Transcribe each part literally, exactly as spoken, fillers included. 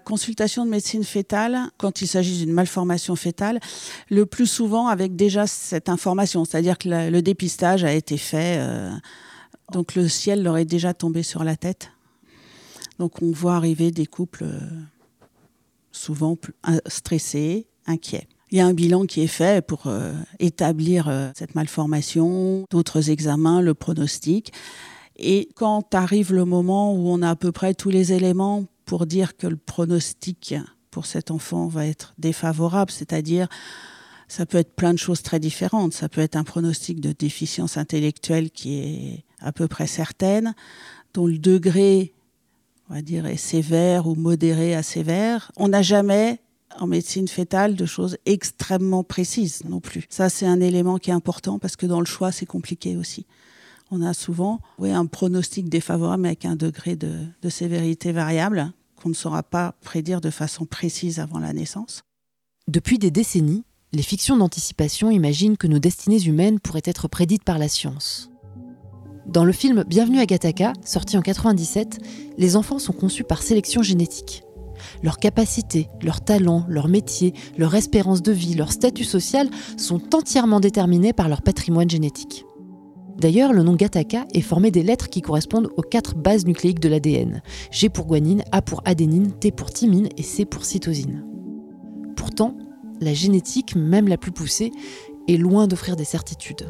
consultation de médecine fœtale, quand il s'agit d'une malformation fœtale, le plus souvent avec déjà cette information, c'est-à-dire que la, le dépistage a été fait, euh, donc le ciel leur est déjà tombé sur la tête. Donc on voit arriver des couples euh, souvent plus, euh, stressés, inquiets. Il y a un bilan qui est fait pour euh, établir euh, cette malformation, d'autres examens, le pronostic. Et quand arrive le moment où on a à peu près tous les éléments pour dire que le pronostic pour cet enfant va être défavorable, c'est-à-dire ça peut être plein de choses très différentes. Ça peut être un pronostic de déficience intellectuelle qui est à peu près certaine, dont le degré, on va dire, est sévère ou modéré à sévère. On n'a jamais en médecine fœtale de choses extrêmement précises non plus. Ça, c'est un élément qui est important parce que dans le choix, c'est compliqué aussi. On a souvent oui, un pronostic défavorable mais avec un degré de, de sévérité variable qu'on ne saura pas prédire de façon précise avant la naissance. Depuis des décennies, les fictions d'anticipation imaginent que nos destinées humaines pourraient être prédites par la science. Dans le film Bienvenue à Gattaca, sorti en quatre-vingt-dix-sept, les enfants sont conçus par sélection génétique. Leurs capacités, leurs talents, leur métier, leur espérance de vie, leur statut social sont entièrement déterminés par leur patrimoine génétique. D'ailleurs, le nom Gattaca est formé des lettres qui correspondent aux quatre bases nucléiques de l'A D N. G pour guanine, A pour adénine, T pour thymine et C pour cytosine. Pourtant, la génétique, même la plus poussée, est loin d'offrir des certitudes.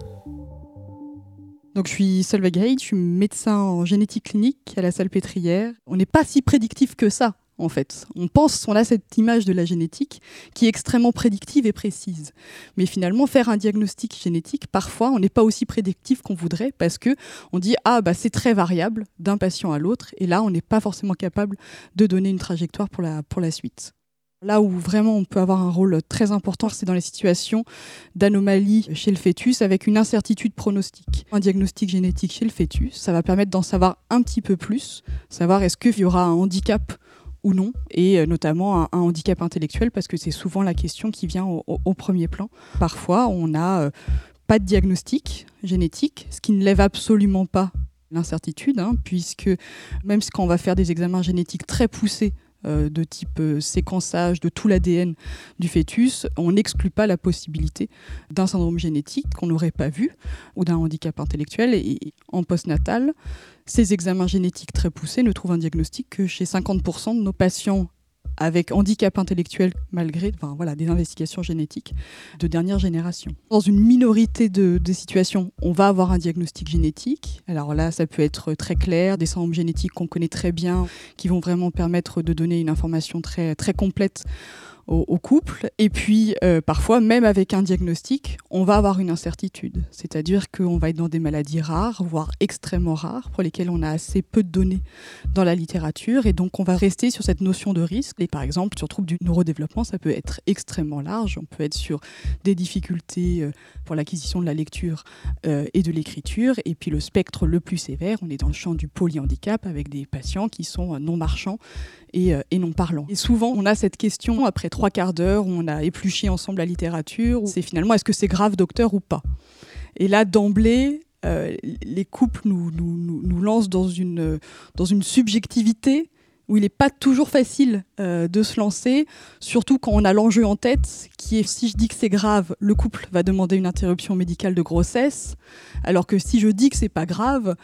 Donc je suis Solveig Haid, je suis médecin en génétique clinique à la Salpêtrière. On n'est pas si prédictif que ça. En fait, on pense, on a cette image de la génétique qui est extrêmement prédictive et précise. Mais finalement, faire un diagnostic génétique, parfois, on n'est pas aussi prédictif qu'on voudrait parce que on dit ah bah c'est très variable d'un patient à l'autre et là on n'est pas forcément capable de donner une trajectoire pour la pour la suite. Là où vraiment on peut avoir un rôle très important, c'est dans les situations d'anomalie chez le fœtus avec une incertitude pronostique. Un diagnostic génétique chez le fœtus, ça va permettre d'en savoir un petit peu plus, savoir est-ce qu'il y aura un handicap ou non, et notamment un, un handicap intellectuel, parce que c'est souvent la question qui vient au, au, au premier plan. Parfois, on n'a euh, pas de diagnostic génétique, ce qui ne lève absolument pas l'incertitude, hein, puisque même quand on va faire des examens génétiques très poussés, euh, de type euh, séquençage de tout l'A D N du fœtus, on n'exclut pas la possibilité d'un syndrome génétique qu'on n'aurait pas vu, ou d'un handicap intellectuel. Et, et en postnatal, ces examens génétiques très poussés ne trouvent un diagnostic que chez cinquante pour cent de nos patients avec handicap intellectuel, malgré enfin, voilà, des investigations génétiques de dernière génération. Dans une minorité de, de situations, on va avoir un diagnostic génétique. Alors là, ça peut être très clair, des syndromes génétiques qu'on connaît très bien, qui vont vraiment permettre de donner une information très, très complète au, au couple. Et puis, euh, parfois, même avec un diagnostic, on va avoir une incertitude. C'est-à-dire qu'on va être dans des maladies rares, voire extrêmement rares, pour lesquelles on a assez peu de données dans la littérature. Et donc, on va rester sur cette notion de risque. Et par exemple, sur troubles du neurodéveloppement, ça peut être extrêmement large. On peut être sur des difficultés euh, pour l'acquisition de la lecture euh, et de l'écriture. Et puis, le spectre le plus sévère, on est dans le champ du polyhandicap, avec des patients qui sont non marchands et, euh, et non parlants. Et souvent, on a cette question, après trois quarts d'heure, où on a épluché ensemble la littérature, où c'est finalement, est-ce que c'est grave, docteur, ou pas ? Et là, d'emblée, euh, les couples nous, nous, nous, nous lancent dans une, dans une subjectivité où il n'est pas toujours facile euh, de se lancer, surtout quand on a l'enjeu en tête, qui est, si je dis que c'est grave, le couple va demander une interruption médicale de grossesse, alors que si je dis que c'est pas grave,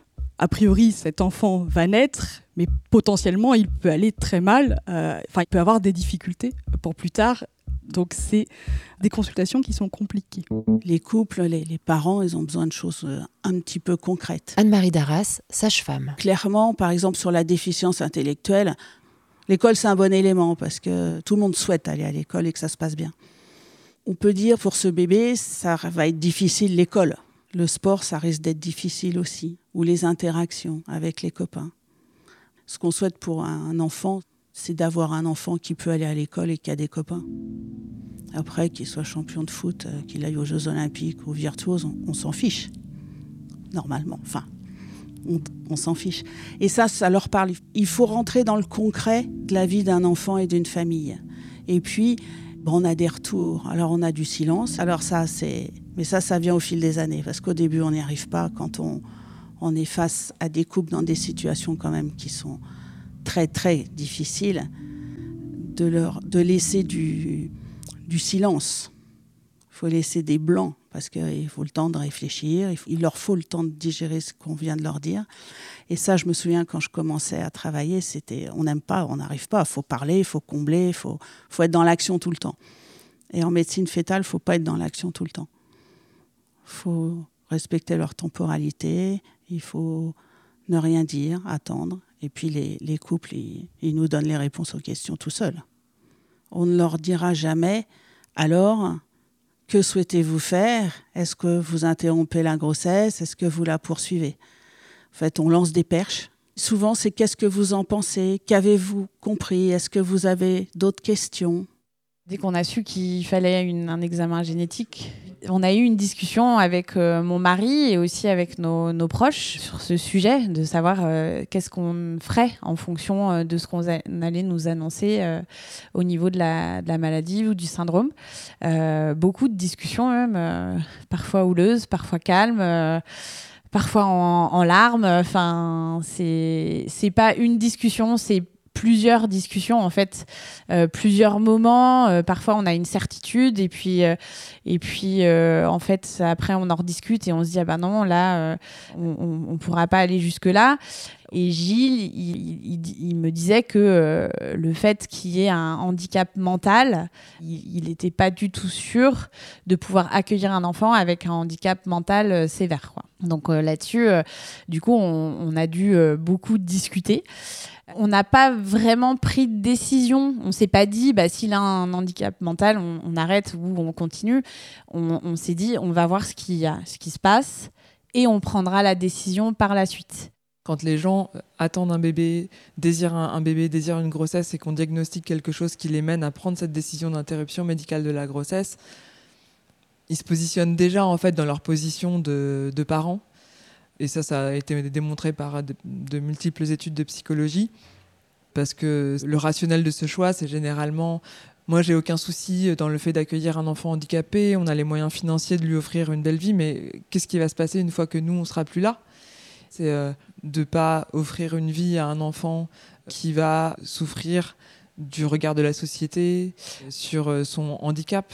a priori, cet enfant va naître, mais potentiellement, il peut aller très mal, euh, enfin, il peut avoir des difficultés pour plus tard. Donc, c'est des consultations qui sont compliquées. Les couples, les, les parents, ils ont besoin de choses un petit peu concrètes. Anne-Marie Darras, sage-femme. Clairement, par exemple, sur la déficience intellectuelle, l'école, c'est un bon élément parce que tout le monde souhaite aller à l'école et que ça se passe bien. On peut dire, pour ce bébé, ça va être difficile l'école. Le sport, ça risque d'être difficile aussi, ou les interactions avec les copains. Ce qu'on souhaite pour un enfant, c'est d'avoir un enfant qui peut aller à l'école et qui a des copains. Après, qu'il soit champion de foot, qu'il aille aux Jeux Olympiques ou virtuose, on, on s'en fiche, normalement. Enfin, on, on s'en fiche. Et ça, ça leur parle. Il faut rentrer dans le concret de la vie d'un enfant et d'une famille. Et puis, bon, on a des retours. Alors, on a du silence. Alors ça, c'est... Mais ça, ça vient au fil des années, parce qu'au début, on n'y arrive pas quand on, on est face à des couples dans des situations quand même qui sont très, très difficiles. de, leur, de laisser du, du silence. Il faut laisser des blancs, parce qu'il faut le temps de réfléchir, il, faut, il leur faut le temps de digérer ce qu'on vient de leur dire. Et ça, je me souviens, quand je commençais à travailler, c'était, on n'aime pas, on n'arrive pas, il faut parler, il faut combler, il faut, faut être dans l'action tout le temps. Et en médecine fétale, il ne faut pas être dans l'action tout le temps. Il faut respecter leur temporalité, il faut ne rien dire, attendre. Et puis les, les couples, ils, ils nous donnent les réponses aux questions tout seuls. On ne leur dira jamais, alors, que souhaitez-vous faire ? Est-ce que vous interrompez la grossesse ? Est-ce que vous la poursuivez ? En fait, on lance des perches. Souvent, c'est qu'est-ce que vous en pensez ? Qu'avez-vous compris ? Est-ce que vous avez d'autres questions ? Dès qu'on a su qu'il fallait une, un examen génétique, on a eu une discussion avec euh, mon mari et aussi avec nos, nos proches sur ce sujet, de savoir euh, qu'est-ce qu'on ferait en fonction euh, de ce qu'on a, on allait nous annoncer euh, au niveau de la, de la maladie ou du syndrome. Euh, beaucoup de discussions même, euh, parfois houleuses, parfois calmes. Euh, parfois en, en larmes. Enfin, c'est, c'est pas une discussion, c'est plusieurs discussions en fait, euh, plusieurs moments. Euh, parfois on a une certitude et puis euh, et puis euh, en fait après on en rediscute et on se dit ah ben non là euh, on, on pourra pas aller jusque là. Et Gilles, il, il, il me disait que euh, le fait qu'il y ait un handicap mental, il n'était pas du tout sûr de pouvoir accueillir un enfant avec un handicap mental euh, sévère, quoi. Donc euh, là-dessus, euh, du coup, on, on a dû euh, beaucoup discuter. On n'a pas vraiment pris de décision. On ne s'est pas dit, bah, s'il a un handicap mental, on, on arrête ou on continue. On, on s'est dit, on va voir ce qui, ce qui se passe et on prendra la décision par la suite. Quand les gens attendent un bébé, désirent un, un bébé, désirent une grossesse et qu'on diagnostique quelque chose qui les mène à prendre cette décision d'interruption médicale de la grossesse, ils se positionnent déjà en fait dans leur position de, de parents. Et ça, ça a été démontré par de, de multiples études de psychologie. Parce que le rationnel de ce choix, c'est généralement... Moi, j'ai aucun souci dans le fait d'accueillir un enfant handicapé. On a les moyens financiers de lui offrir une belle vie. Mais qu'est-ce qui va se passer une fois que nous, on ne sera plus là ? C'est euh, de ne pas offrir une vie à un enfant qui va souffrir du regard de la société sur euh, son handicap.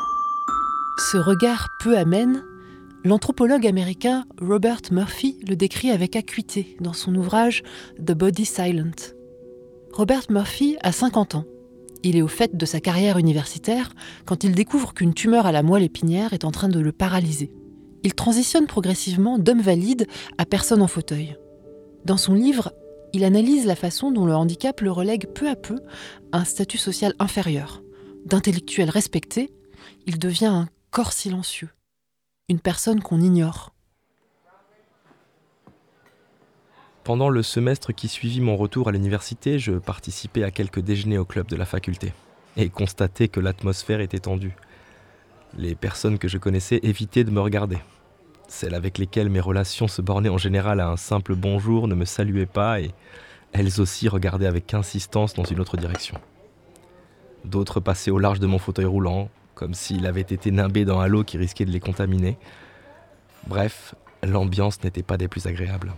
Ce regard peu amène, l'anthropologue américain Robert Murphy le décrit avec acuité dans son ouvrage « The Body Silent ». Robert Murphy a cinquante ans. Il est au fait de sa carrière universitaire quand il découvre qu'une tumeur à la moelle épinière est en train de le paralyser. Il transitionne progressivement d'homme valide à personne en fauteuil. Dans son livre, il analyse la façon dont le handicap le relègue peu à peu à un statut social inférieur. D'intellectuel respecté, il devient un corps silencieux, une personne qu'on ignore. Pendant le semestre qui suivit mon retour à l'université, je participais à quelques déjeuners au club de la faculté et constatais que l'atmosphère était tendue. Les personnes que je connaissais évitaient de me regarder. Celles avec lesquelles mes relations se bornaient en général à un simple bonjour ne me saluaient pas et elles aussi regardaient avec insistance dans une autre direction. D'autres passaient au large de mon fauteuil roulant, comme s'il avait été nimbé dans un lot qui risquait de les contaminer. Bref, l'ambiance n'était pas des plus agréables.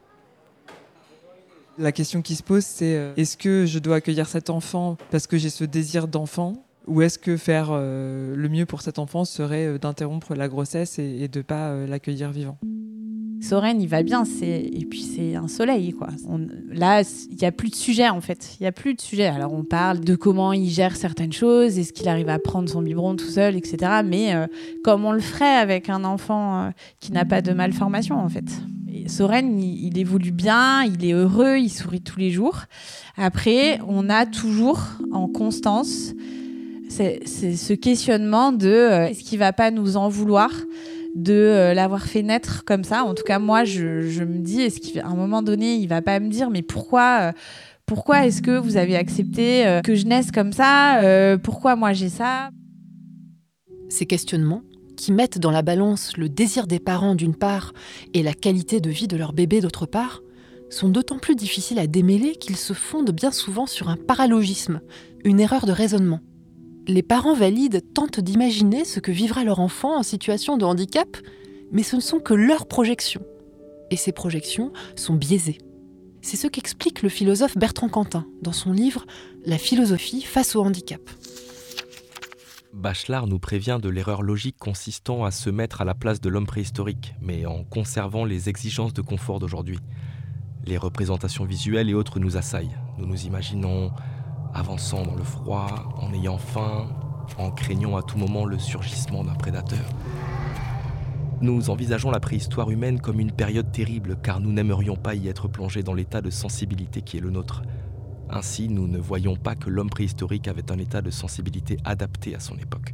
La question qui se pose, c'est euh, est-ce que je dois accueillir cet enfant parce que j'ai ce désir d'enfant ? Ou est-ce que faire euh, le mieux pour cet enfant serait euh, d'interrompre la grossesse et, et de ne pas euh, l'accueillir vivant ? Soren, il va bien, c'est... et puis c'est un soleil, quoi. On... Là, il n'y a plus de sujet, en fait. Il n'y a plus de sujet. Alors, on parle de comment il gère certaines choses, est-ce qu'il arrive à prendre son biberon tout seul, et cetera. Mais euh, comme on le ferait avec un enfant euh, qui n'a pas de malformation, en fait. Et Soren, il, il évolue bien, il est heureux, il sourit tous les jours. Après, on a toujours, en constance... C'est, c'est ce questionnement de euh, est-ce qu'il va pas nous en vouloir de euh, l'avoir fait naître comme ça. En tout cas, moi, je, je me dis, est-ce qu'à un moment donné, il va pas me dire, mais pourquoi, euh, pourquoi est-ce que vous avez accepté euh, que je naisse comme ça euh, Pourquoi moi j'ai ça ? Ces questionnements, qui mettent dans la balance le désir des parents d'une part et la qualité de vie de leur bébé d'autre part, sont d'autant plus difficiles à démêler qu'ils se fondent bien souvent sur un paralogisme, une erreur de raisonnement. Les parents valides tentent d'imaginer ce que vivra leur enfant en situation de handicap, mais ce ne sont que leurs projections. Et ces projections sont biaisées. C'est ce qu'explique le philosophe Bertrand Cantin dans son livre « La philosophie face au handicap ». Bachelard nous prévient de l'erreur logique consistant à se mettre à la place de l'homme préhistorique, mais en conservant les exigences de confort d'aujourd'hui. Les représentations visuelles et autres nous assaillent. Nous nous imaginons avançant dans le froid, en ayant faim, en craignant à tout moment le surgissement d'un prédateur. Nous envisageons la préhistoire humaine comme une période terrible, car nous n'aimerions pas y être plongés dans l'état de sensibilité qui est le nôtre. Ainsi, nous ne voyons pas que l'homme préhistorique avait un état de sensibilité adapté à son époque.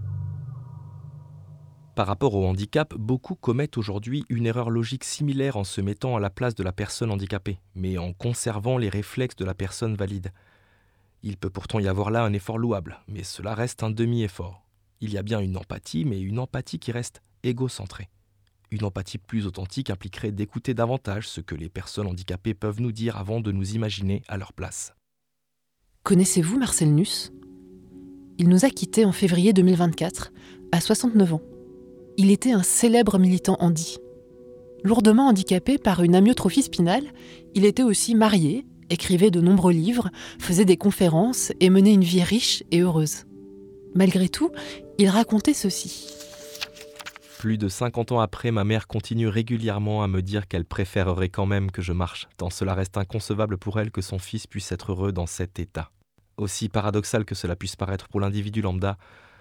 Par rapport au handicap, beaucoup commettent aujourd'hui une erreur logique similaire en se mettant à la place de la personne handicapée, mais en conservant les réflexes de la personne valide. Il peut pourtant y avoir là un effort louable, mais cela reste un demi-effort. Il y a bien une empathie, mais une empathie qui reste égocentrée. Une empathie plus authentique impliquerait d'écouter davantage ce que les personnes handicapées peuvent nous dire avant de nous imaginer à leur place. Connaissez-vous Marcel Nuss ? Il nous a quittés en février deux mille vingt-quatre, à soixante-neuf ans. Il était un célèbre militant handi. Lourdement handicapé par une amyotrophie spinale, il était aussi marié, écrivait de nombreux livres, faisait des conférences et menait une vie riche et heureuse. Malgré tout, il racontait ceci. Plus de cinquante ans après, ma mère continue régulièrement à me dire qu'elle préférerait quand même que je marche, tant cela reste inconcevable pour elle que son fils puisse être heureux dans cet état. Aussi paradoxal que cela puisse paraître pour l'individu lambda,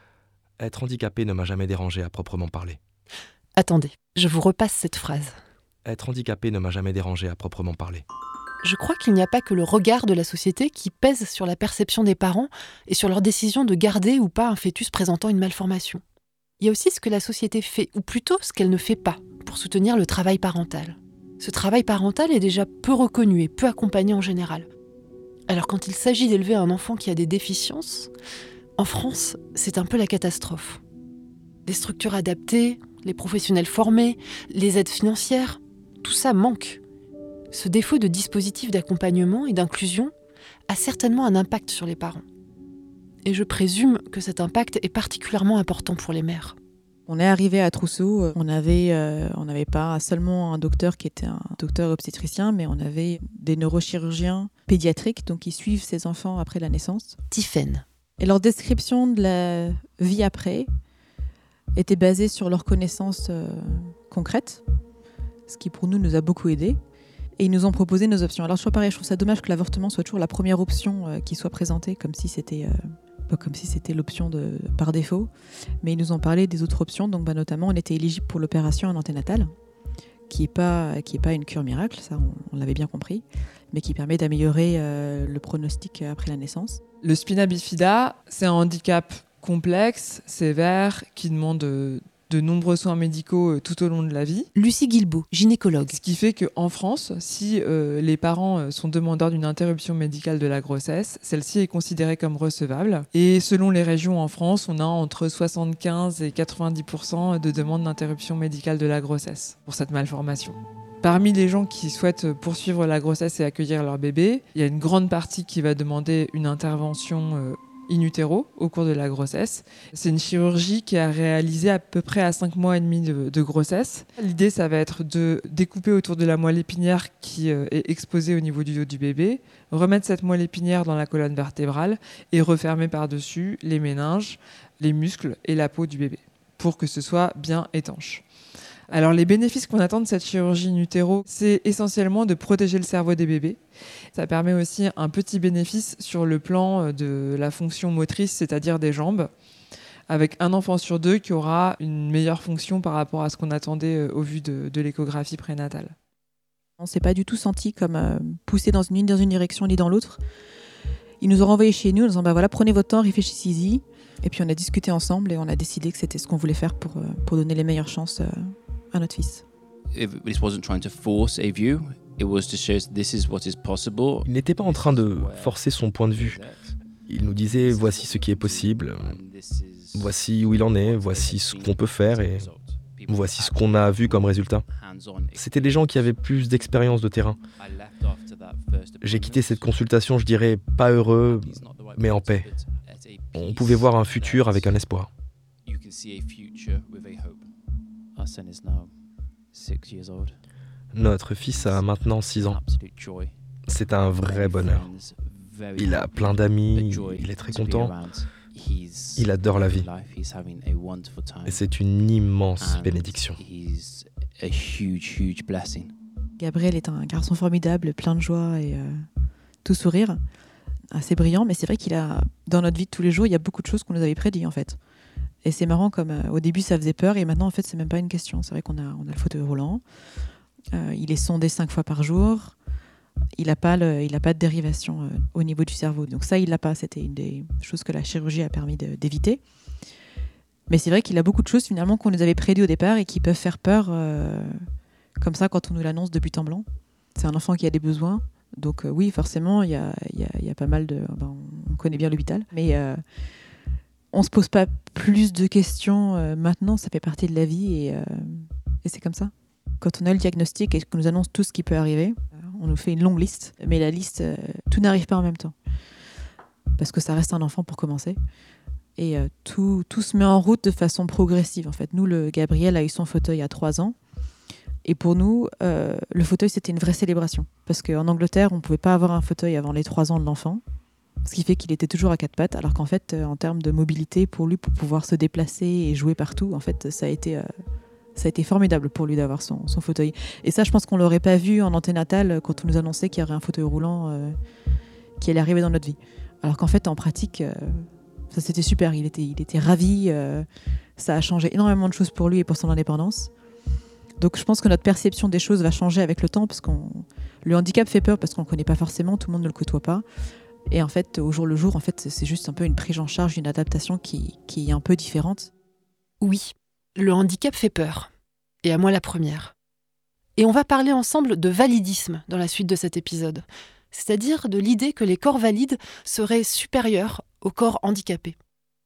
être handicapé ne m'a jamais dérangé à proprement parler. Attendez, je vous repasse cette phrase. Être handicapé ne m'a jamais dérangé à proprement parler. Je crois qu'il n'y a pas que le regard de la société qui pèse sur la perception des parents et sur leur décision de garder ou pas un fœtus présentant une malformation. Il y a aussi ce que la société fait, ou plutôt ce qu'elle ne fait pas, pour soutenir le travail parental. Ce travail parental est déjà peu reconnu et peu accompagné en général. Alors quand il s'agit d'élever un enfant qui a des déficiences, en France, c'est un peu la catastrophe. Les structures adaptées, les professionnels formés, les aides financières, tout ça manque. Ce défaut de dispositif d'accompagnement et d'inclusion a certainement un impact sur les parents. Et je présume que cet impact est particulièrement important pour les mères. On est arrivé à Trousseau, on avait, euh, on n'avait pas seulement un docteur qui était un docteur obstétricien, mais on avait des neurochirurgiens pédiatriques, donc qui suivent ces enfants après la naissance. Tiphaine. Et leur description de la vie après était basée sur leurs connaissances euh, concrètes, ce qui pour nous nous a beaucoup aidés. Et ils nous ont proposé nos options. Alors je trouve pareil, je trouve ça dommage que l'avortement soit toujours la première option euh, qui soit présentée, comme si c'était... Euh, comme si c'était l'option de, par défaut, mais ils nous ont parlé des autres options, donc bah, notamment on était éligible pour l'opération en anténatale, qui n'est pas, qui est pas une cure miracle, ça on, on l'avait bien compris, mais qui permet d'améliorer euh, le pronostic après la naissance. Le spina bifida, c'est un handicap complexe, sévère, qui demande de, de nombreux soins médicaux tout au long de la vie. Lucie Guilbeault, gynécologue. Ce qui fait qu'en France, si euh, les parents sont demandeurs d'une interruption médicale de la grossesse, celle-ci est considérée comme recevable. Et selon les régions en France, on a entre soixante-quinze et quatre-vingt-dix pour cent de demandes d'interruption médicale de la grossesse pour cette malformation. Parmi les gens qui souhaitent poursuivre la grossesse et accueillir leur bébé, il y a une grande partie qui va demander une intervention euh, in utero au cours de la grossesse. C'est une chirurgie qui est réalisée à peu près à cinq mois et demi de, de grossesse. L'idée, ça va être de découper autour de la moelle épinière qui euh, est exposée au niveau du dos du bébé, remettre cette moelle épinière dans la colonne vertébrale et refermer par-dessus les méninges, les muscles et la peau du bébé pour que ce soit bien étanche. Alors les bénéfices qu'on attend de cette chirurgie in utero, c'est essentiellement de protéger le cerveau des bébés. Ça permet aussi un petit bénéfice sur le plan de la fonction motrice, c'est-à-dire des jambes, avec un enfant sur deux qui aura une meilleure fonction par rapport à ce qu'on attendait au vu de, de l'échographie prénatale. On ne s'est pas du tout senti comme euh, poussé dans une, dans une direction ni dans l'autre. Ils nous ont renvoyés chez nous en disant bah voilà, prenez votre temps, réfléchissez-y. Et puis on a discuté ensemble et on a décidé que c'était ce qu'on voulait faire pour, pour donner les meilleures chances euh, à notre fils. Il n'était pas en train de forcer son point de vue. Il nous disait voici ce qui est possible, voici où il en est, voici ce qu'on peut faire et voici ce qu'on a vu comme résultat. C'était des gens qui avaient plus d'expérience de terrain. J'ai quitté cette consultation, je dirais, pas heureux, mais en paix. On pouvait voir un futur avec un espoir. Notre fils a maintenant six ans. C'est un vrai bonheur. Il a plein d'amis, il est très content. Il adore la vie. Et c'est une immense bénédiction. Gabriel est un garçon formidable, plein de joie et euh, tout sourire, assez brillant, mais c'est vrai qu'il a, dans notre vie de tous les jours, il y a beaucoup de choses qu'on nous avait prédit en fait. Et c'est marrant comme euh, au début ça faisait peur et maintenant en fait c'est même pas une question. C'est vrai qu'on a, on a le fauteuil roulant, euh, il est sondé cinq fois par jour, il n'a pas, le, il a pas de dérivation euh, au niveau du cerveau. Donc ça il l'a pas, c'était une des choses que la chirurgie a permis de, d'éviter. Mais c'est vrai qu'il a beaucoup de choses finalement qu'on nous avait prédit au départ et qui peuvent faire peur euh, comme ça quand on nous l'annonce de but en blanc. C'est un enfant qui a des besoins. Donc euh, oui, forcément, il y a, y, a, y a pas mal de... Ben, on connaît bien l'hôpital. Mais euh, on ne se pose pas plus de questions euh, maintenant. Ça fait partie de la vie et, euh, et c'est comme ça. Quand on a le diagnostic et qu'on nous annonce tout ce qui peut arriver, on nous fait une longue liste. Mais la liste, euh, tout n'arrive pas en même temps. Parce que ça reste un enfant pour commencer. Et euh, tout, tout se met en route de façon progressive. En fait, nous, le Gabriel a eu son fauteuil à trois ans. Et pour nous, euh, le fauteuil, c'était une vraie célébration. Parce qu'en Angleterre, on ne pouvait pas avoir un fauteuil avant les trois ans de l'enfant. Ce qui fait qu'il était toujours à quatre pattes. Alors qu'en fait, euh, en termes de mobilité, pour lui, pour pouvoir se déplacer et jouer partout, en fait, ça a été, euh, ça a été formidable pour lui d'avoir son, son fauteuil. Et ça, je pense qu'on ne l'aurait pas vu en anténatal quand on nous annonçait qu'il y aurait un fauteuil roulant euh, qui allait arriver dans notre vie. Alors qu'en fait, en pratique... Euh, ça, c'était super, il était, il était ravi, euh, ça a changé énormément de choses pour lui et pour son indépendance. Donc je pense que notre perception des choses va changer avec le temps, parce que le handicap fait peur parce qu'on ne le connaît pas forcément, tout le monde ne le côtoie pas. Et en fait, au jour le jour, en fait, c'est juste un peu une prise en charge, une adaptation qui, qui est un peu différente. Oui, le handicap fait peur. Et à moi la première. Et on va parler ensemble de validisme dans la suite de cet épisode. C'est-à-dire de l'idée que les corps valides seraient supérieurs aux corps handicapés.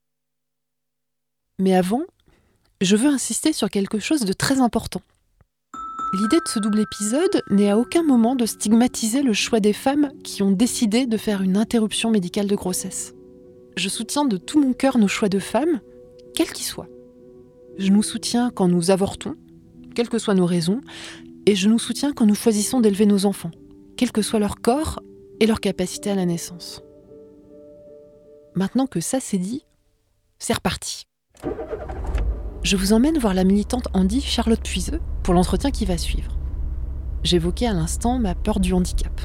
Mais avant, je veux insister sur quelque chose de très important. L'idée de ce double épisode n'est à aucun moment de stigmatiser le choix des femmes qui ont décidé de faire une interruption médicale de grossesse. Je soutiens de tout mon cœur nos choix de femmes, quels qu'ils soient. Je nous soutiens quand nous avortons, quelles que soient nos raisons, et je nous soutiens quand nous choisissons d'élever nos enfants, quel que soit leur corps et leur capacité à la naissance. Maintenant que ça c'est dit, c'est reparti. Je vous emmène voir la militante handi Charlotte Puiseux pour l'entretien qui va suivre. J'évoquais à l'instant ma peur du handicap.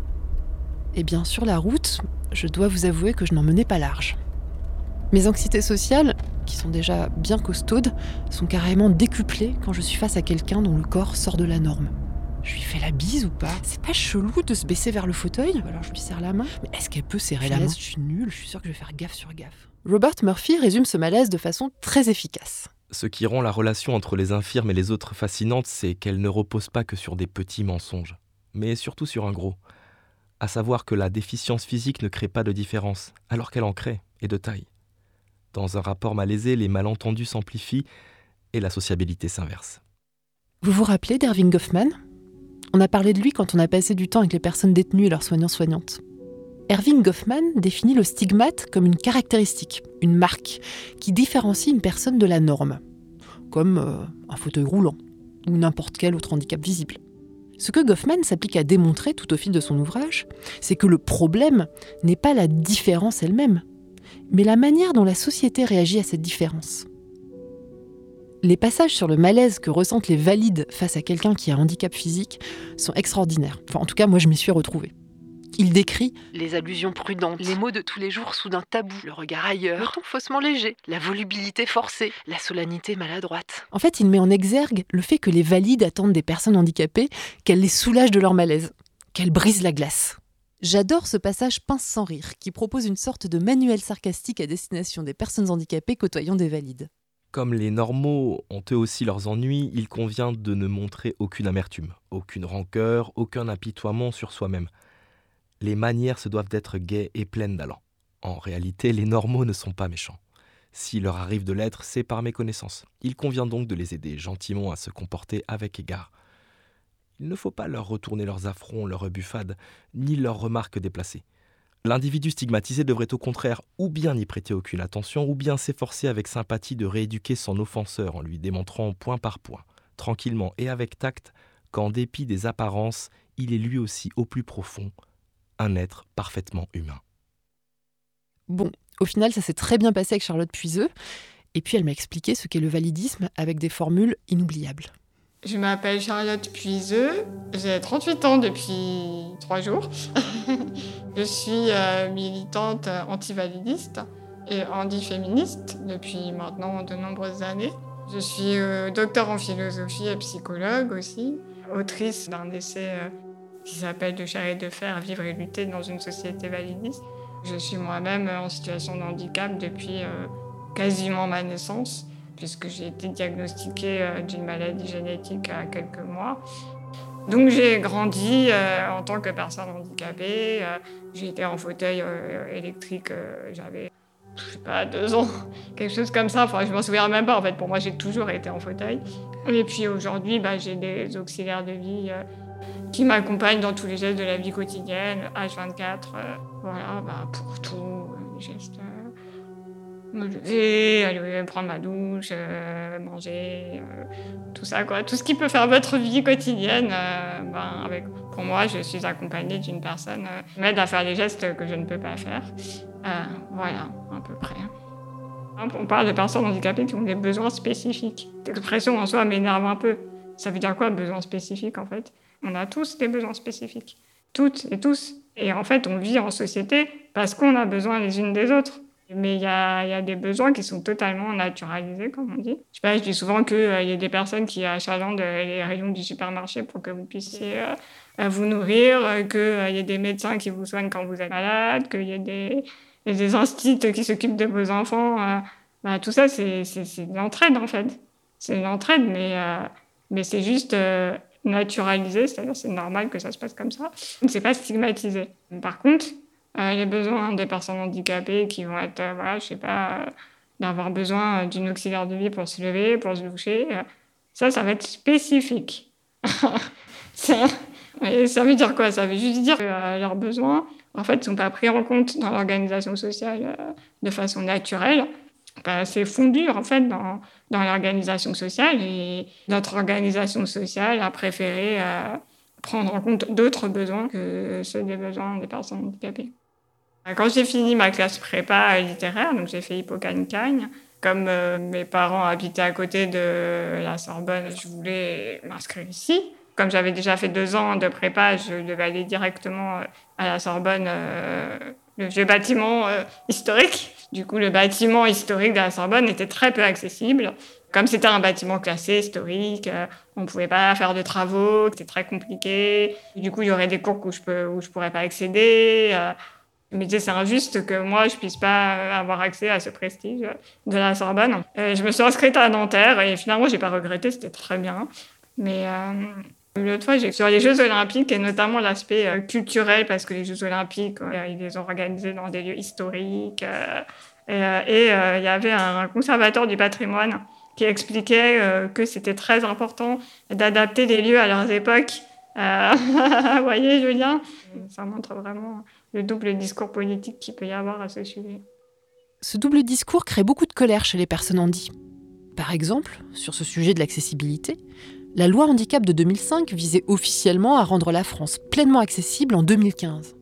Et bien sur la route, je dois vous avouer que je n'en menais pas large. Mes anxiétés sociales, qui sont déjà bien costaudes, sont carrément décuplées quand je suis face à quelqu'un dont le corps sort de la norme. Je lui fais la bise ou pas? C'est pas chelou de se baisser vers le fauteuil? Alors je lui serre la main. Mais est-ce qu'elle peut serrer la main? Je suis nulle, je suis sûre que je vais faire gaffe sur gaffe. Robert Murphy résume ce malaise de façon très efficace. Ce qui rend la relation entre les infirmes et les autres fascinante, c'est qu'elle ne repose pas que sur des petits mensonges, mais surtout sur un gros. À savoir que la déficience physique ne crée pas de différence, alors qu'elle en crée, et de taille. Dans un rapport malaisé, les malentendus s'amplifient et la sociabilité s'inverse. Vous vous rappelez d'Erving Goffman ? On a parlé de lui quand on a passé du temps avec les personnes détenues et leurs soignants-soignantes. Erving Goffman définit le stigmate comme une caractéristique, une marque, qui différencie une personne de la norme, comme euh, un fauteuil roulant ou n'importe quel autre handicap visible. Ce que Goffman s'applique à démontrer tout au fil de son ouvrage, c'est que le problème n'est pas la différence elle-même, mais la manière dont la société réagit à cette différence. Les passages sur le malaise que ressentent les valides face à quelqu'un qui a un handicap physique sont extraordinaires. Enfin, en tout cas, moi, je m'y suis retrouvée. Il décrit les allusions prudentes, les mots de tous les jours soudain tabous, le regard ailleurs, le ton faussement léger, la volubilité forcée, la solennité maladroite. En fait, il met en exergue le fait que les valides attendent des personnes handicapées qu'elles les soulagent de leur malaise, qu'elles brisent la glace. J'adore ce passage pince sans rire, qui propose une sorte de manuel sarcastique à destination des personnes handicapées côtoyant des valides. Comme les normaux ont eux aussi leurs ennuis, il convient de ne montrer aucune amertume, aucune rancœur, aucun apitoiement sur soi-même. Les manières se doivent d'être gaies et pleines d'allant. En réalité, les normaux ne sont pas méchants. S'il leur arrive de l'être, c'est par méconnaissance. Il convient donc de les aider gentiment à se comporter avec égard. Il ne faut pas leur retourner leurs affronts, leurs rebuffades, ni leurs remarques déplacées. L'individu stigmatisé devrait au contraire ou bien n'y prêter aucune attention, ou bien s'efforcer avec sympathie de rééduquer son offenseur en lui démontrant point par point, tranquillement et avec tact, qu'en dépit des apparences, il est lui aussi au plus profond un être parfaitement humain. Bon, au final, ça s'est très bien passé avec Charlotte Puiseux. Et puis elle m'a expliqué ce qu'est le validisme avec des formules inoubliables. Je m'appelle Charlotte Puiseux, j'ai trente-huit ans depuis trois jours. Je suis euh, militante antivalidiste et anti-féministe depuis maintenant de nombreuses années. Je suis euh, docteur en philosophie et psychologue aussi, autrice d'un essai euh, qui s'appelle « De chair et de fer, vivre et lutter dans une société validiste ». Je suis moi-même en situation de handicap depuis euh, quasiment ma naissance, puisque j'ai été diagnostiquée euh, d'une maladie génétique à quelques mois. Donc j'ai grandi euh, en tant que personne handicapée. Euh, j'ai été en fauteuil euh, électrique, euh, j'avais, je sais pas, deux ans, quelque chose comme ça. Enfin, je m'en souviens même pas. En fait, pour moi, j'ai toujours été en fauteuil. Et puis aujourd'hui, bah, j'ai des auxiliaires de vie euh, qui m'accompagnent dans tous les gestes de la vie quotidienne, H vingt-quatre, euh, voilà, bah, pour tout, euh, les gestes. Euh, me lever, aller prendre ma douche, euh, manger, euh, tout ça, quoi. Tout ce qui peut faire votre vie quotidienne, euh, ben, avec, pour moi, je suis accompagnée d'une personne euh, qui m'aide à faire les gestes que je ne peux pas faire. Euh, voilà, à peu près. On parle de personnes handicapées qui ont des besoins spécifiques. L'expression en soi m'énerve un peu. Ça veut dire quoi, besoins spécifiques, en fait? On a tous des besoins spécifiques. Toutes et tous. Et en fait, on vit en société parce qu'on a besoin les unes des autres. Mais il y a, y a des besoins qui sont totalement naturalisés, comme on dit. Je sais pas, je dis souvent qu'il euh, y a des personnes qui achalandent les rayons du supermarché pour que vous puissiez euh, vous nourrir, euh, qu'il euh, y ait des médecins qui vous soignent quand vous êtes malade, qu'il y ait des, y ait des instituts qui s'occupent de vos enfants. Euh, bah, tout ça, c'est, c'est, c'est de l'entraide, en fait. C'est de l'entraide, mais, euh, mais c'est juste euh, naturalisé, c'est-à-dire c'est normal que ça se passe comme ça. C'est pas stigmatisé. Par contre, Euh, les besoins des personnes handicapées qui vont être, euh, voilà, je sais pas, euh, d'avoir besoin d'une auxiliaire de vie pour se lever, pour se doucher, euh, ça, ça va être spécifique. ça, et ça veut dire quoi? Ça veut juste dire que euh, leurs besoins, en fait, ne sont pas pris en compte dans l'organisation sociale euh, de façon naturelle. Ben, c'est fondu, en fait, dans, dans l'organisation sociale, et notre organisation sociale a préféré euh, prendre en compte d'autres besoins que ceux des besoins des personnes handicapées. Quand j'ai fini ma classe prépa littéraire, donc j'ai fait Hippocagne-Cagne, comme euh, mes parents habitaient à côté de la Sorbonne, je voulais m'inscrire ici. Comme j'avais déjà fait deux ans de prépa, je devais aller directement à la Sorbonne, euh, le vieux bâtiment euh, historique. Du coup, le bâtiment historique de la Sorbonne était très peu accessible. Comme c'était un bâtiment classé, historique, euh, on ne pouvait pas faire de travaux, c'était très compliqué. Du coup, il y aurait des cours où je ne où je pourrais pas accéder. Euh, mais c'est injuste que moi, je ne puisse pas avoir accès à ce prestige de la Sorbonne. Euh, je me suis inscrite à Nanterre et finalement, je n'ai pas regretté, c'était très bien. Mais euh, l'autre fois, j'ai sur les Jeux Olympiques et notamment l'aspect euh, culturel, parce que les Jeux Olympiques, euh, ils les ont organisés dans des lieux historiques. Euh, et il euh, y avait un conservateur du patrimoine qui expliquait euh, que c'était très important d'adapter les lieux à leurs époques. Euh, vous voyez, Julien, ça montre vraiment le double discours politique qu'il peut y avoir à ce sujet. Ce double discours crée beaucoup de colère chez les personnes handies. Par exemple, sur ce sujet de l'accessibilité, la loi handicap de deux mille cinq visait officiellement à rendre la France pleinement accessible en deux mille quinze.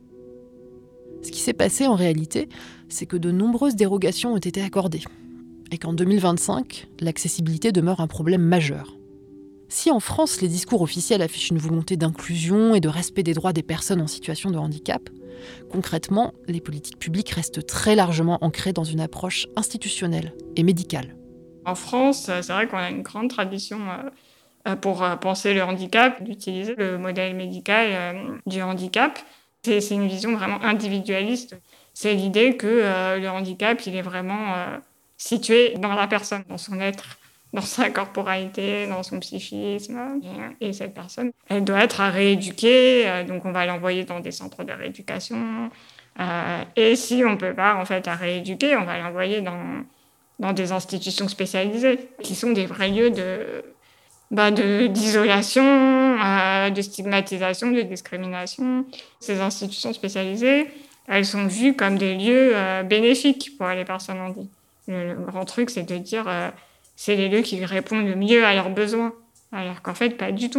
Ce qui s'est passé en réalité, c'est que de nombreuses dérogations ont été accordées, et qu'en deux mille vingt-cinq, l'accessibilité demeure un problème majeur. Si en France, les discours officiels affichent une volonté d'inclusion et de respect des droits des personnes en situation de handicap, concrètement, les politiques publiques restent très largement ancrées dans une approche institutionnelle et médicale. En France, c'est vrai qu'on a une grande tradition pour penser le handicap, d'utiliser le modèle médical du handicap. C'est, c'est une vision vraiment individualiste. C'est l'idée que euh, le handicap, il est vraiment euh, situé dans la personne, dans son être, dans sa corporalité, dans son psychisme. Et, et cette personne, elle doit être à rééduquer, euh, donc on va l'envoyer dans des centres de rééducation. Euh, et si on ne peut pas en fait, la rééduquer, on va l'envoyer dans, dans des institutions spécialisées, qui sont des vrais lieux de, bah, de, d'isolation, euh, de stigmatisation, de discrimination. Ces institutions spécialisées, elles sont vues comme des lieux euh, bénéfiques pour les personnes handies. Le, le grand truc, c'est de dire euh, c'est les lieux qui répondent le mieux à leurs besoins, alors qu'en fait, pas du tout.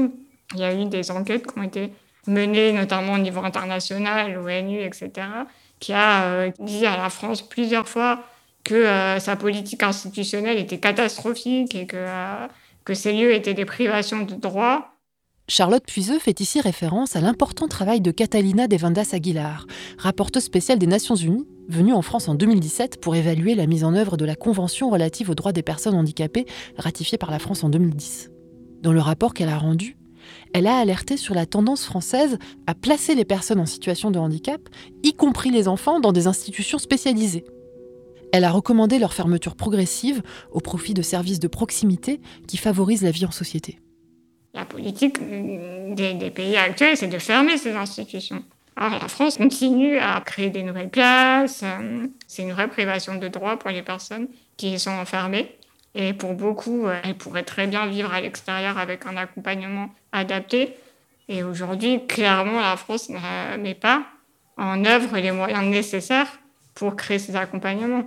Il y a eu des enquêtes qui ont été menées, notamment au niveau international, l'O N U, et cetera, qui a euh, dit à la France plusieurs fois que euh, sa politique institutionnelle était catastrophique et que, euh, que ces lieux étaient des privations de droits. Charlotte Puiseux fait ici référence à l'important travail de Catalina de Vendas Aguilar, rapporteuse spéciale des Nations Unies, venue en France en deux mille dix-sept pour évaluer la mise en œuvre de la Convention relative aux droits des personnes handicapées, ratifiée par la France en deux mille dix. Dans le rapport qu'elle a rendu, elle a alerté sur la tendance française à placer les personnes en situation de handicap, y compris les enfants, dans des institutions spécialisées. Elle a recommandé leur fermeture progressive au profit de services de proximité qui favorisent la vie en société. La politique des, des pays actuels, c'est de fermer ces institutions. Alors la France continue à créer des nouvelles places. C'est une vraie privation de droits pour les personnes qui y sont enfermées. Et pour beaucoup, elles pourraient très bien vivre à l'extérieur avec un accompagnement adapté. Et aujourd'hui, clairement, la France ne met pas en œuvre les moyens nécessaires pour créer ces accompagnements.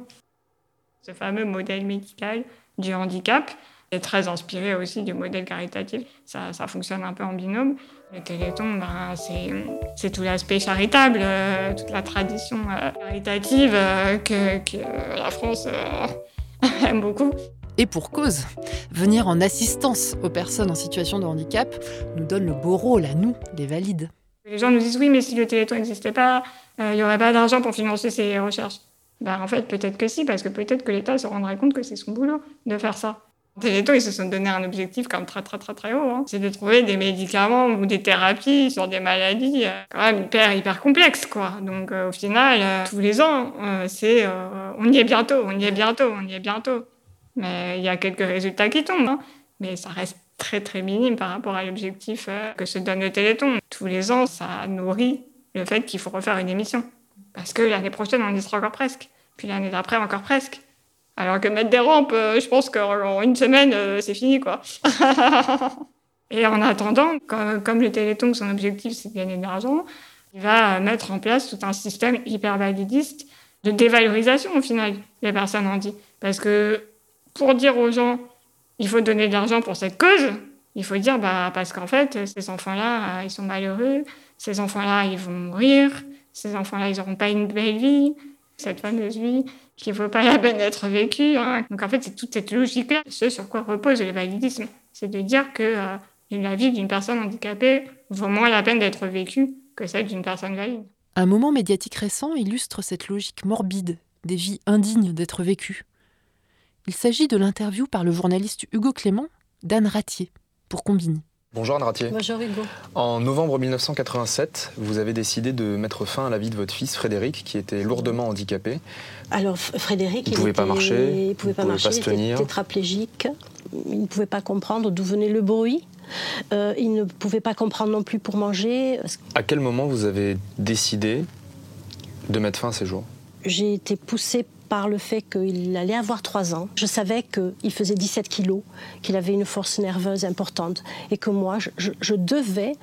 Ce fameux modèle médical du handicap est très inspiré aussi du modèle caritatif. Ça, ça fonctionne un peu en binôme. Le Téléthon, ben, c'est, c'est tout l'aspect charitable, euh, toute la tradition euh, caritative euh, que, que la France euh, aime beaucoup. Et pour cause, venir en assistance aux personnes en situation de handicap nous donne le beau rôle à nous, les valides. Les gens nous disent « oui, mais si le Téléthon n'existait pas, il euh, n'y aurait pas d'argent pour financer ces recherches ». Ben, en fait, peut-être que si, parce que peut-être que l'État se rendrait compte que c'est son boulot de faire ça. Téléthon, ils se sont donné un objectif quand même très très très très haut. Hein. C'est de trouver des médicaments ou des thérapies sur des maladies euh, quand même hyper hyper complexes, quoi. Donc euh, au final, euh, tous les ans, euh, c'est euh, on y est bientôt, on y est bientôt, on y est bientôt. Mais il y a quelques résultats qui tombent, hein. Mais ça reste très très minime par rapport à l'objectif euh, que se donne le Téléthon. Tous les ans, ça nourrit le fait qu'il faut refaire une émission. Parce que l'année prochaine, on y sera encore presque. Puis l'année d'après, encore presque. Alors que mettre des rampes, euh, je pense qu'en une semaine, euh, c'est fini, quoi. Et en attendant, comme, comme le Téléthon, son objectif, c'est de gagner de l'argent, il va mettre en place tout un système hyper validiste de dévalorisation, au final, des personnes handies. Parce que pour dire aux gens, il faut donner de l'argent pour cette cause, il faut dire, bah, parce qu'en fait, ces enfants-là, euh, ils sont malheureux, ces enfants-là, ils vont mourir, ces enfants-là, ils n'auront pas une belle vie, cette fameuse vie qui ne vaut pas la peine d'être vécue. Hein. Donc en fait, c'est toute cette logique-là, ce sur quoi repose le validisme. C'est de dire que euh, la vie d'une personne handicapée vaut moins la peine d'être vécue que celle d'une personne valide. Un moment médiatique récent illustre cette logique morbide des vies indignes d'être vécues. Il s'agit de l'interview par le journaliste Hugo Clément d'Anne Ratier pour Combini. Bonjour Anne Ratier. Bonjour Hugo. En novembre mille neuf cent quatre-vingt-sept, vous avez décidé de mettre fin à la vie de votre fils Frédéric, qui était lourdement handicapé. Alors Frédéric, il ne pouvait pas marcher, il ne pouvait pas marcher, pas se il tenir. était tétraplégique, il ne pouvait pas comprendre d'où venait le bruit, euh, il ne pouvait pas comprendre non plus pour manger. À quel moment vous avez décidé de mettre fin à ses jours ? J'ai été poussée par le fait qu'il allait avoir trois ans. Je savais qu'il faisait dix-sept kilos, qu'il avait une force nerveuse importante et que moi, je, je, je devais...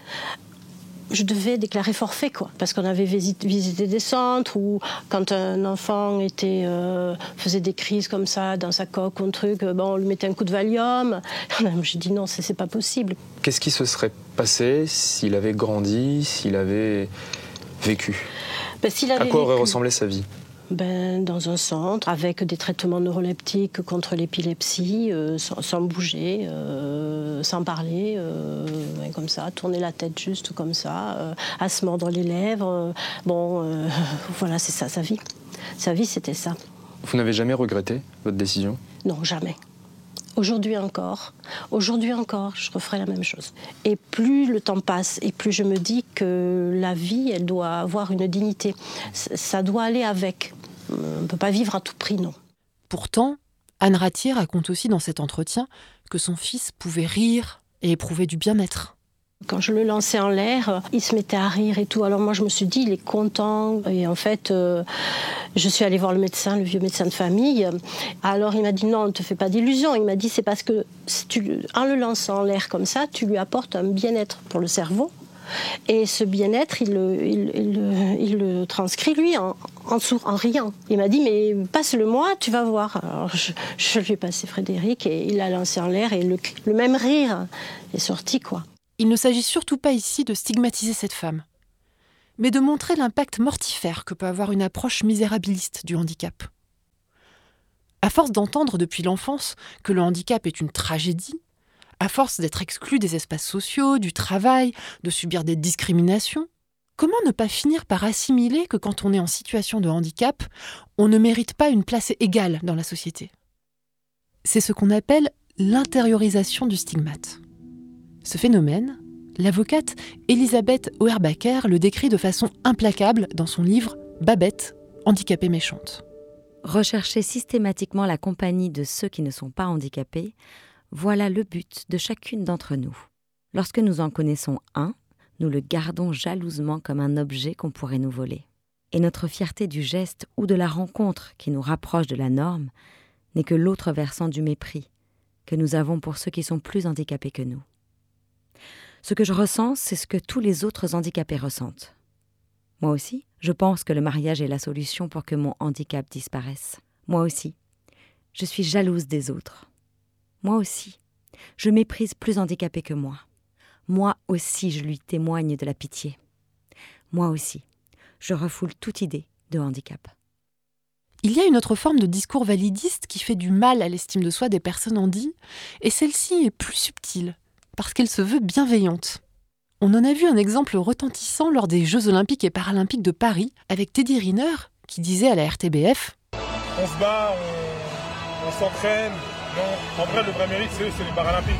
je devais déclarer forfait, quoi. Parce qu'on avait visité, visité des centres où, quand un enfant était, euh, faisait des crises comme ça, dans sa coque ou un truc, bon, on lui mettait un coup de Valium. J'ai dit non, c'est, c'est pas possible. Qu'est-ce qui se serait passé s'il avait grandi, s'il avait vécu ? Ben, s'il avait À quoi aurait vécu, ressemblé sa vie ? Ben, dans un centre, avec des traitements neuroleptiques contre l'épilepsie, euh, sans, sans bouger, euh, sans parler, euh, comme ça, tourner la tête juste comme ça, euh, à se mordre les lèvres. Euh, bon, euh, voilà, c'est ça, sa vie. Sa vie, c'était ça. Vous n'avez jamais regretté votre décision ? Non, jamais. Aujourd'hui encore, aujourd'hui encore, je referai la même chose. Et plus le temps passe, et plus je me dis que la vie, elle doit avoir une dignité. Ça doit aller avec. On ne peut pas vivre à tout prix, non. Pourtant, Anne Ratier raconte aussi dans cet entretien que son fils pouvait rire et éprouver du bien-être. Quand je le lançais en l'air, il se mettait à rire et tout. Alors moi, je me suis dit, il est content. Et en fait, euh, je suis allée voir le médecin, le vieux médecin de famille. Alors il m'a dit, non, ne te fais pas d'illusions. Il m'a dit, c'est parce que si tu, en le lançant en l'air comme ça, tu lui apportes un bien-être pour le cerveau. Et ce bien-être, il le, il, il, il le transcrit, lui, en, en, sourd, en riant. Il m'a dit, mais passe-le-moi, tu vas voir. Alors, je, je lui ai passé Frédéric et il l'a lancé en l'air et le, le même rire est sorti, quoi. il ne s'agit surtout pas ici de stigmatiser cette femme, mais de montrer l'impact mortifère que peut avoir une approche misérabiliste du handicap. À force d'entendre depuis l'enfance que le handicap est une tragédie, à force d'être exclu des espaces sociaux, du travail, de subir des discriminations, comment ne pas finir par assimiler que quand on est en situation de handicap, on ne mérite pas une place égale dans la société ? C'est ce qu'on appelle l'intériorisation du stigmate. Ce phénomène, l'avocate Elisabeth Auerbacher le décrit de façon implacable dans son livre « Babette, handicapée méchante ». Rechercher systématiquement la compagnie de ceux qui ne sont pas handicapés, voilà le but de chacune d'entre nous. Lorsque nous en connaissons un, nous le gardons jalousement comme un objet qu'on pourrait nous voler. Et notre fierté du geste ou de la rencontre qui nous rapproche de la norme n'est que l'autre versant du mépris que nous avons pour ceux qui sont plus handicapés que nous. Ce que je ressens, c'est ce que tous les autres handicapés ressentent. Moi aussi, je pense que le mariage est la solution pour que mon handicap disparaisse. Moi aussi, je suis jalouse des autres. Moi aussi, je méprise plus handicapé que moi. Moi aussi, je lui témoigne de la pitié. Moi aussi, je refoule toute idée de handicap. Il y a une autre forme de discours validiste qui fait du mal à l'estime de soi des personnes handies, et celle-ci est plus subtile, parce qu'elle se veut bienveillante. On en a vu un exemple retentissant lors des Jeux Olympiques et Paralympiques de Paris, avec Teddy Riner, qui disait à la R T B F « On se bat, on, on s'entraîne. Non, en vrai, le vrai mérite, c'est eux, c'est les Paralympiques.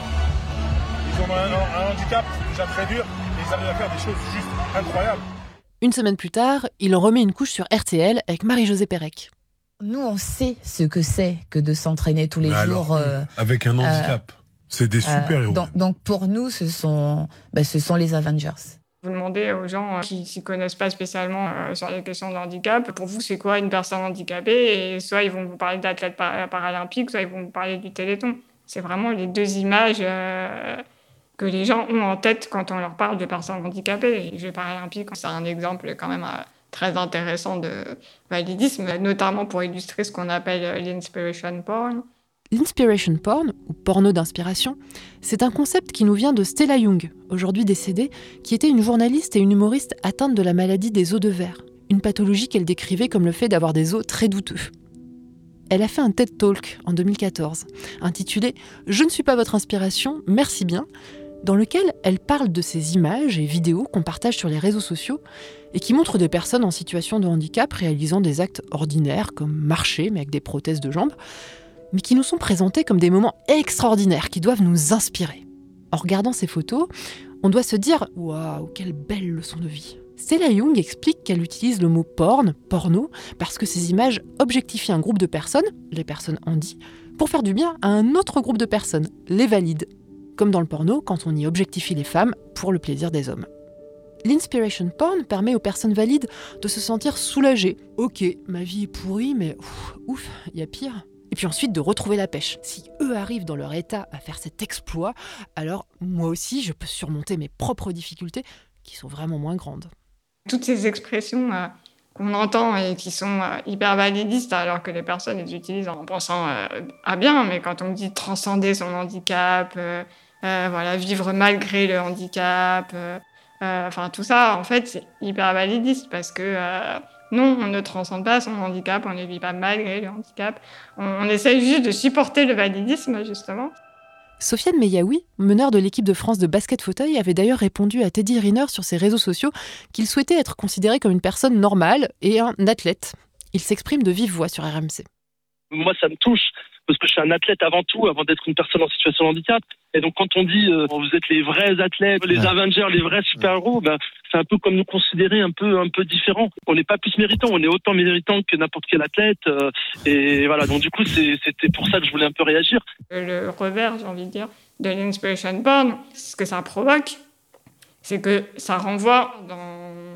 Ils ont un, un handicap déjà très dur, et ils arrivent à faire des choses juste incroyables. » Une semaine plus tard, il en remet une couche sur R T L avec Marie-Josée Pérec. Nous, on sait ce que c'est que de s'entraîner tous les Mais jours. Alors, euh, avec un handicap. Euh, c'est des super-héros. Euh, donc, donc, pour nous, ce sont, ben, ce sont les Avengers. Vous demandez aux gens qui ne s'y connaissent pas spécialement euh, sur les questions de handicap, pour vous, c'est quoi une personne handicapée ? Et soit ils vont vous parler d'athlète par- paralympique, soit ils vont vous parler du Téléthon. C'est vraiment les deux images euh, que les gens ont en tête quand on leur parle de personnes handicapées. Et les Jeux paralympiques, c'est un exemple quand même euh, très intéressant de validisme, notamment pour illustrer ce qu'on appelle l'inspiration porn. L'inspiration porn, ou porno d'inspiration, c'est un concept qui nous vient de Stella Young, aujourd'hui décédée, qui était une journaliste et une humoriste atteinte de la maladie des os de verre, une pathologie qu'elle décrivait comme le fait d'avoir des os très douteux. Elle a fait un TED Talk en deux mille quatorze, intitulé « Je ne suis pas votre inspiration, merci bien », dans lequel elle parle de ces images et vidéos qu'on partage sur les réseaux sociaux et qui montrent des personnes en situation de handicap réalisant des actes ordinaires comme marcher mais avec des prothèses de jambes, mais qui nous sont présentés comme des moments extraordinaires qui doivent nous inspirer. En regardant ces photos, on doit se dire « Waouh, quelle belle leçon de vie !» Stella Young explique qu'elle utilise le mot « porn », porno, parce que ces images objectifient un groupe de personnes, les personnes handies, pour faire du bien à un autre groupe de personnes, les valides. Comme dans le porno, quand on y objectifie les femmes pour le plaisir des hommes. L'inspiration porn permet aux personnes valides de se sentir soulagées. Ok, ma vie est pourrie, mais ouf, ouf, il y a pire. Et puis ensuite de retrouver la pêche. Si eux arrivent dans leur état à faire cet exploit, alors moi aussi je peux surmonter mes propres difficultés qui sont vraiment moins grandes. Toutes ces expressions euh, qu'on entend et qui sont euh, hyper validistes alors que les personnes les utilisent en pensant euh, à bien, mais quand on dit transcender son handicap, euh, euh, voilà, vivre malgré le handicap, euh, euh, enfin tout ça en fait c'est hyper validiste parce que euh, non, on ne transcende pas son handicap, on ne vit pas malgré le handicap. On, on essaye juste de supporter le validisme, justement. Sofiane Meyaoui, meneur de l'équipe de France de basket fauteuil, avait d'ailleurs répondu à Teddy Riner sur ses réseaux sociaux qu'il souhaitait être considéré comme une personne normale et un athlète. Il s'exprime de vive voix sur R M C. Moi, ça me touche parce que je suis un athlète avant tout, avant d'être une personne en situation de handicap. Et donc, quand on dit euh, vous êtes les vrais athlètes, les ouais. Avengers, les vrais super-héros, ben, c'est un peu comme nous considérer un peu, un peu différents. On n'est pas plus méritants, on est autant méritants que n'importe quel athlète. Euh, et voilà, donc du coup, c'est, c'était pour ça que je voulais un peu réagir. Le revers, j'ai envie de dire, de l'inspiration porn, ce que ça provoque, c'est que ça renvoie dans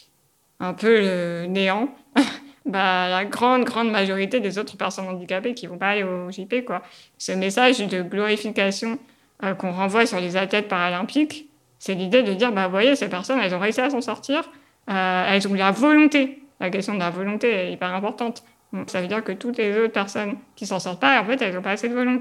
un peu le néant. Bah, la grande, grande majorité des autres personnes handicapées qui ne vont pas aller au J P, quoi. Ce message de glorification euh, qu'on renvoie sur les athlètes paralympiques, c'est l'idée de dire, bah, vous voyez, ces personnes, elles ont réussi à s'en sortir, euh, elles ont la volonté. La question de la volonté est hyper importante. Donc, ça veut dire que toutes les autres personnes qui ne s'en sortent pas, en fait, elles n'ont pas assez de volonté.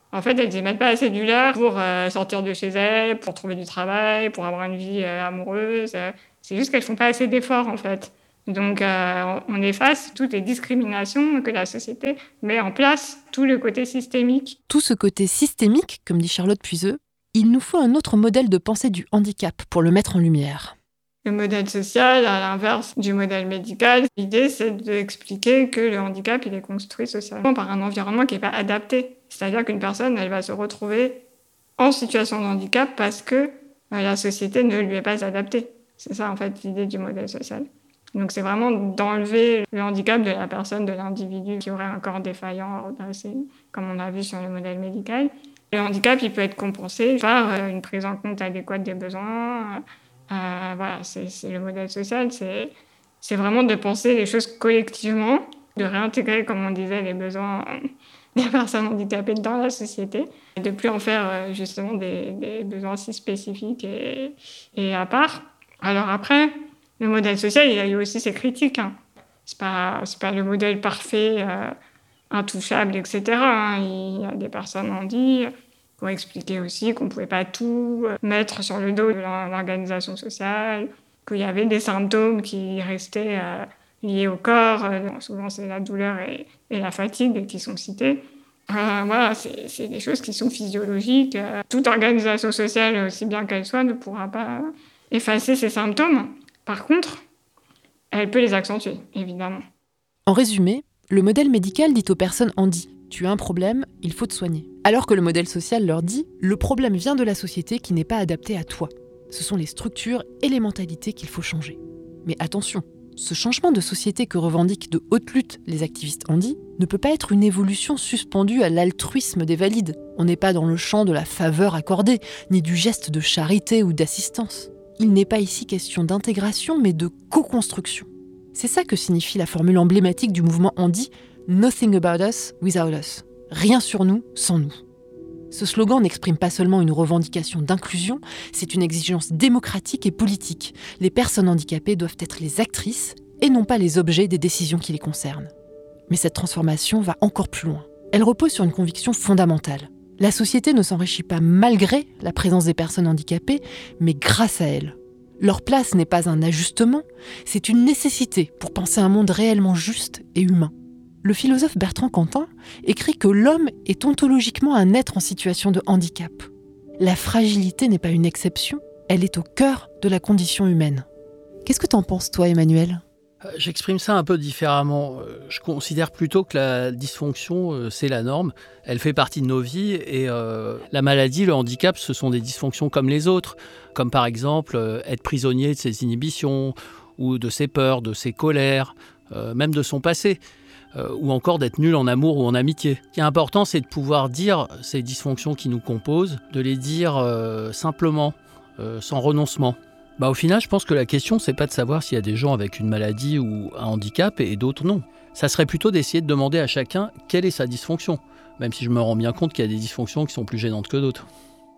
En fait, elles n'y mettent pas assez du leur pour euh, sortir de chez elles, pour trouver du travail, pour avoir une vie euh, amoureuse. C'est juste qu'elles font pas assez d'efforts, en fait. Donc, euh, on efface toutes les discriminations que la société met en place, tout le côté systémique. Tout ce côté systémique, comme dit Charlotte Puiseux, il nous faut un autre modèle de pensée du handicap pour le mettre en lumière. Le modèle social, à l'inverse du modèle médical, l'idée, c'est d'expliquer que le handicap, il est construit socialement par un environnement qui n'est pas adapté. C'est-à-dire qu'une personne, elle va se retrouver en situation de handicap parce que la société ne lui est pas adaptée. C'est ça, en fait, l'idée du modèle social. Donc, c'est vraiment d'enlever le handicap de la personne, de l'individu qui aurait un corps défaillant à redresser, comme on a vu sur le modèle médical. Le handicap, il peut être compensé par une prise en compte adéquate des besoins. Euh, voilà, c'est, c'est le modèle social. C'est, c'est vraiment de penser les choses collectivement, de réintégrer, comme on disait, les besoins des personnes handicapées dans la société, et de ne plus en faire justement des, des besoins si spécifiques et, et à part. Alors après, le modèle social, il a eu aussi ses critiques. Hein. C'est pas, c'est pas le modèle parfait, euh, intouchable, et cetera. Hein. Il y a des personnes handies qui ont expliqué aussi qu'on ne pouvait pas tout mettre sur le dos de l'organisation sociale, qu'il y avait des symptômes qui restaient euh, liés au corps. Souvent, c'est la douleur et, et la fatigue qui sont cités. Euh, voilà, c'est, c'est des choses qui sont physiologiques. Euh, toute organisation sociale, aussi bien qu'elle soit, ne pourra pas effacer ces symptômes. Par contre, elle peut les accentuer, évidemment. En résumé, le modèle médical dit aux personnes handies « tu as un problème, il faut te soigner ». Alors que le modèle social leur dit « le problème vient de la société qui n'est pas adaptée à toi. Ce sont les structures et les mentalités qu'il faut changer ». Mais attention, ce changement de société que revendiquent de haute lutte les activistes handis ne peut pas être une évolution suspendue à l'altruisme des valides. On n'est pas dans le champ de la faveur accordée, ni du geste de charité ou d'assistance. Il n'est pas ici question d'intégration, mais de co-construction. C'est ça que signifie la formule emblématique du mouvement handi « Nothing about us without us ». Rien sur nous sans nous. Ce slogan n'exprime pas seulement une revendication d'inclusion, c'est une exigence démocratique et politique. Les personnes handicapées doivent être les actrices et non pas les objets des décisions qui les concernent. Mais cette transformation va encore plus loin. Elle repose sur une conviction fondamentale. La société ne s'enrichit pas malgré la présence des personnes handicapées, mais grâce à elles. Leur place n'est pas un ajustement, c'est une nécessité pour penser un monde réellement juste et humain. Le philosophe Bertrand Cantin écrit que l'homme est ontologiquement un être en situation de handicap. La fragilité n'est pas une exception, elle est au cœur de la condition humaine. Qu'est-ce que t'en penses, toi, Emmanuel ? J'exprime ça un peu différemment. Je considère plutôt que la dysfonction, c'est la norme. Elle fait partie de nos vies et euh, la maladie, le handicap, ce sont des dysfonctions comme les autres. Comme par exemple être prisonnier de ses inhibitions ou de ses peurs, de ses colères, euh, même de son passé. Euh, ou encore d'être nul en amour ou en amitié. Ce qui est important, c'est de pouvoir dire ces dysfonctions qui nous composent, de les dire euh, simplement, euh, sans renoncement. Bah, au final, je pense que la question, c'est pas de savoir s'il y a des gens avec une maladie ou un handicap et d'autres non. Ça serait plutôt d'essayer de demander à chacun quelle est sa dysfonction, même si je me rends bien compte qu'il y a des dysfonctions qui sont plus gênantes que d'autres.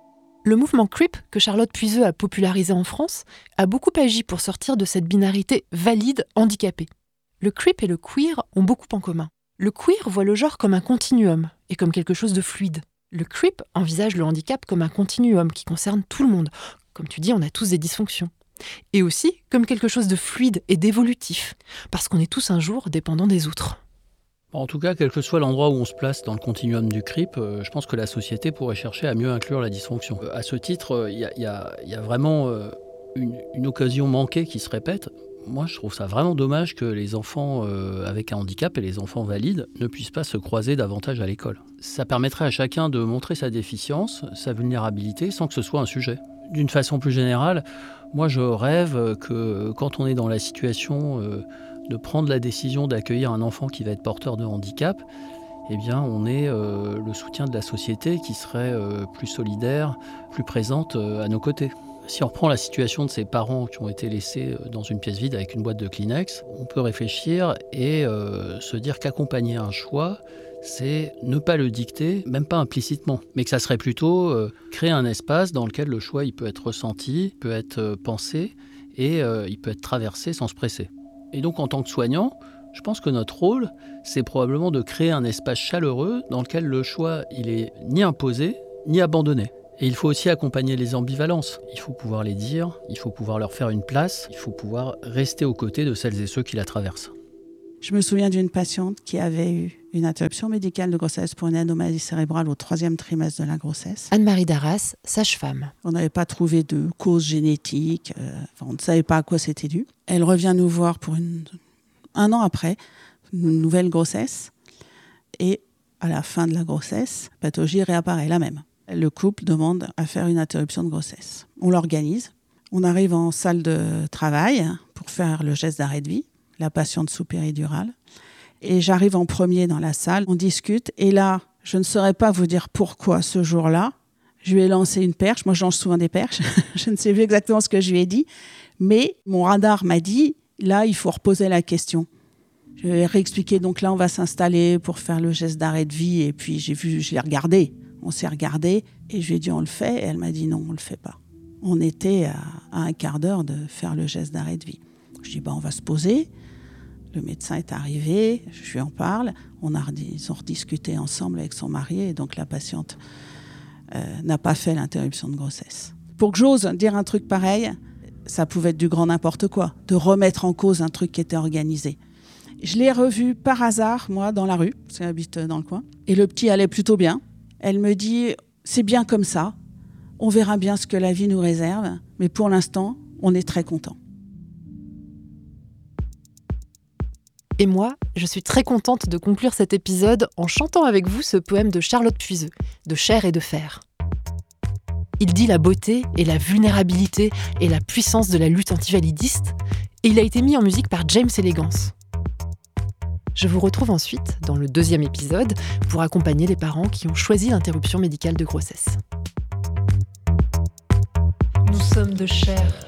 Le mouvement CRIP, que Charlotte Puiseux a popularisé en France, a beaucoup agi pour sortir de cette binarité valide-handicapé. Le CRIP et le queer ont beaucoup en commun. Le queer voit le genre comme un continuum et comme quelque chose de fluide. Le CRIP envisage le handicap comme un continuum qui concerne tout le monde. Comme tu dis, on a tous des dysfonctions. Et aussi comme quelque chose de fluide et d'évolutif, parce qu'on est tous un jour dépendants des autres. En tout cas, quel que soit l'endroit où on se place dans le continuum du CRIP, euh, je pense que la société pourrait chercher à mieux inclure la dysfonction. Euh, à ce titre, il euh, y, y, y a vraiment euh, une, une occasion manquée qui se répète. Moi, je trouve ça vraiment dommage que les enfants euh, avec un handicap et les enfants valides ne puissent pas se croiser davantage à l'école. Ça permettrait à chacun de montrer sa déficience, sa vulnérabilité, sans que ce soit un sujet. D'une façon plus générale, moi je rêve que quand on est dans la situation euh, de prendre la décision d'accueillir un enfant qui va être porteur de handicap, eh bien on ait euh, le soutien de la société qui serait euh, plus solidaire, plus présente euh, à nos côtés. Si on reprend la situation de ces parents qui ont été laissés dans une pièce vide avec une boîte de Kleenex, on peut réfléchir et euh, se dire qu'accompagner un choix, c'est ne pas le dicter, même pas implicitement, mais que ça serait plutôt euh, créer un espace dans lequel le choix il peut être ressenti, peut être euh, pensé et euh, il peut être traversé sans se presser. Et donc en tant que soignant, Je pense que notre rôle, c'est probablement de créer un espace chaleureux dans lequel le choix, il est ni imposé, ni abandonné. Et il faut aussi accompagner les ambivalences. Il faut pouvoir les dire, il faut pouvoir leur faire une place, il faut pouvoir rester aux côtés de celles et ceux qui la traversent. Je me souviens d'une patiente qui avait eu une interruption médicale de grossesse pour une anomalie cérébrale au troisième trimestre de la grossesse. Anne-Marie Darras, sage-femme. On n'avait pas trouvé de cause génétique, euh, enfin, on ne savait pas à quoi c'était dû. Elle revient nous voir pour une, un an après, une nouvelle grossesse. Et à la fin de la grossesse, la pathologie réapparaît la même. Le couple demande à faire une interruption de grossesse. On l'organise. On arrive en salle de travail pour faire le geste d'arrêt de vie, la patiente sous péridurale. Et j'arrive en premier dans la salle, on discute. Et là, je ne saurais pas vous dire pourquoi ce jour-là. Je lui ai lancé une perche. Moi, je lance souvent des perches. Je ne sais plus exactement ce que je lui ai dit. Mais mon radar m'a dit, là, il faut reposer la question. Je lui ai réexpliqué. Donc là, on va s'installer pour faire le geste d'arrêt de vie. Et puis, j'ai vu, je l'ai regardé. On s'est regardé et je lui ai dit on le fait et elle m'a dit non, on le fait pas. On était à, à un quart d'heure de faire le geste d'arrêt de vie. Je dis bah, on va se poser. Le médecin est arrivé, je lui en parle. On a, ils ont rediscuté ensemble avec son mari et donc la patiente euh, n'a pas fait l'interruption de grossesse. Pour que j'ose dire un truc pareil, ça pouvait être du grand n'importe quoi, de remettre en cause un truc qui était organisé. Je l'ai revu par hasard, moi, dans la rue, parce qu'elle habite dans le coin, et le petit allait plutôt bien. Elle me dit, c'est bien comme ça, on verra bien ce que la vie nous réserve, mais pour l'instant, on est très contents. Et moi, je suis très contente de conclure cet épisode en chantant avec vous ce poème de Charlotte Puiseux, de Chair et de fer. Il dit la beauté et la vulnérabilité et la puissance de la lutte antivalidiste, et il a été mis en musique par James Elegance. Je vous retrouve ensuite dans le deuxième épisode pour accompagner les parents qui ont choisi l'interruption médicale de grossesse. Nous sommes de chair